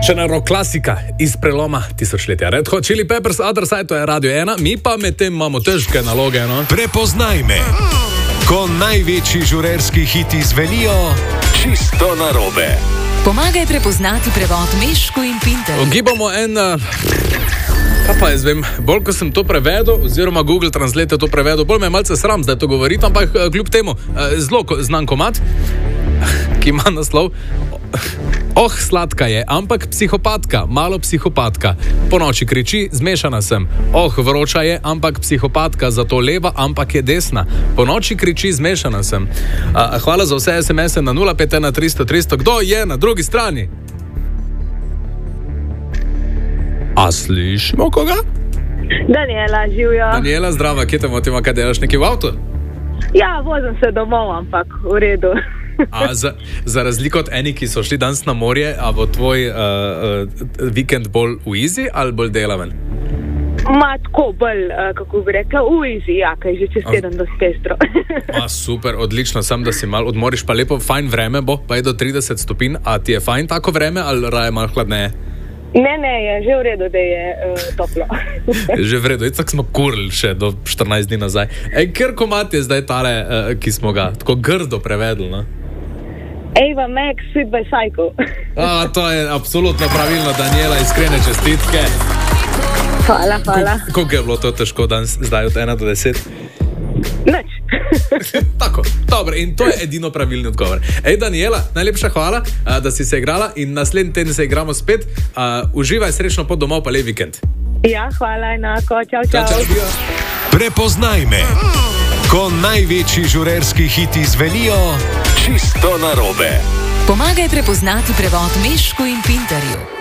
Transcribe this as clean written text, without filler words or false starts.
Še ena rock klasika iz preloma tisočletja. Red Hot Chili Peppers, Other Side, to je Radio 1, mi pa medtem imamo težke naloge, no? Prepoznaj me, ko največji žurerski hiti zvenijo čisto narobe. Pomagaj prepoznati prevod Mešku in Pinterju. Ugibamo kaj pa jaz vem, bolj ko sem to prevedel, oziroma Google Translate to prevedel, bolj me je malce sram zdaj to govoriti, ampak kljub temu, zelo znan komad, ki ima naslov sladka je, ampak psihopatka, malo psihopatka. Po noči kriči, zmešana sem. Vroča je, ampak psihopatka, zato leva, ampak je desna. Po noči kriči, zmešana sem. Hvala za vse SMS-e na 051 300 300. Kdo je na drugi strani? A slišimo koga? Daniela, živjo. Daniela, zdrava, kje te motima, kaj delaš, neki v avtu? Ja, vozim se domov, ampak v redu. A za razliko od enih, ki so šli danes na morje, a bo tvoj vikend bolj v easy ali bolj delaven? Tako bolj, kako bi rekla, v easy, ja, kaj že čez teden do pestro. Super, odlično, sam da si malo odmoriš, pa lepo, fajn vreme bo, pa je do 30 stopinj, a ti je fajn tako vreme ali raje malo hladneje? Ne, je že v redu, da je toplo. Že v redu, tako smo kurili še do 14 dni nazaj. Ker komad je zdaj tale, ki smo ga tako grdo prevedli, no? Ava Max, Sweet by Psycho. To je absolutno pravilno, Daniela, iskrene čestitke. Hvala. Koliko je bilo to težko danes, zdaj od 1 do 10? Nič. Tako, dobro, in to je edino pravilni odgovor. Daniela, najlepša hvala, da si se igrala in naslednji teden se igramo spet. Uživaj, srečno pot domov, pa lep vikend. Ja, hvala, enako, čau. Prepoznaj me, ko največji žurerski hiti zvenijo čisto narobe. Pomagaj prepoznati prevod Mešku in Pinterju.